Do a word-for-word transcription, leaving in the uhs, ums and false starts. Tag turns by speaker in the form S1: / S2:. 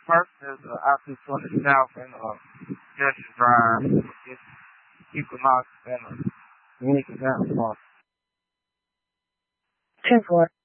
S1: person is uh, I two twenty South and uh, Judge Drive. It's Equinox and uh, Unique Event Park.
S2: ten four.